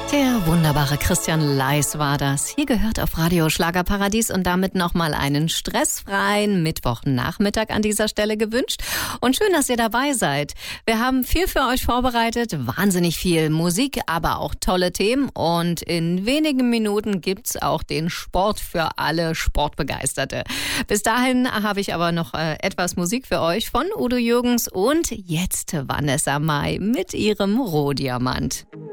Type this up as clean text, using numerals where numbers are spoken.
Der wunderbare Christian Leis war das. Hier gehört auf Radio Schlagerparadies und damit nochmal einen stressfreien Mittwochnachmittag an dieser Stelle gewünscht. Und schön, dass ihr dabei seid. Wir haben viel für euch vorbereitet, wahnsinnig viel Musik, aber auch tolle Themen. Und in wenigen Minuten gibt's auch den Sport für alle Sportbegeisterte. Bis dahin habe ich aber noch etwas Musik für euch von Udo Jürgens und jetzt Vanessa Mai mit ihrem Rohdiamant.